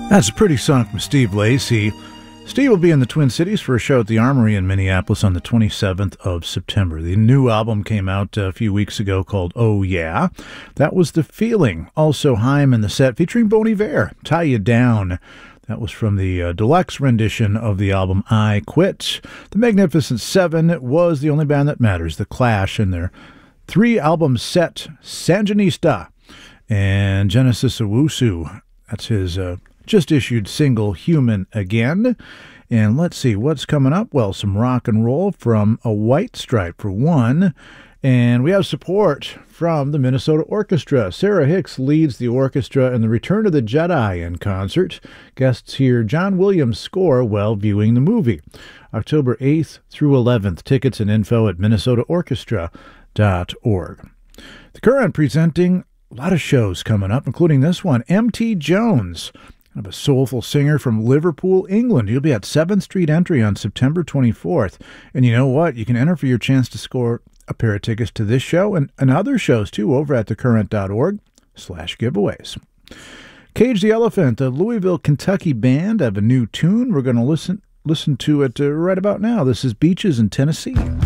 That's a pretty song from Steve Lacy. Steve will be in the Twin Cities for a show at the Armory in Minneapolis on the 27th of September. The new album came out a few weeks ago called Oh Yeah. That was The Feeling. Also Haim in the set featuring Bon Iver, Tie You Down. That was from the deluxe rendition of the album I Quit. The Magnificent Seven was The Only Band That Matters, The Clash, and their three-album set, Sanjanista, and Genesis Owusu. That's his just issued single, Human Again. And let's see what's coming up. Well, some rock and roll from A White Stripe for one. And we have support from the Minnesota Orchestra. Sarah Hicks leads the orchestra in the Return of the Jedi in concert. Guests hear John Williams' score while viewing the movie. October 8th through 11th. Tickets and info at minnesotaorchestra.org. The Current presenting a lot of shows coming up, including this one. M.T. Jones, kind of a soulful singer from Liverpool, England. You'll be at 7th Street Entry on September 24th. And you know what? You can enter for your chance to score a pair of tickets to this show and other shows, too, over at thecurrent.org/giveaways. Cage the Elephant, a Louisville, Kentucky band, have a new tune. We're going to listen to it right about now. This is Beaches in Tennessee.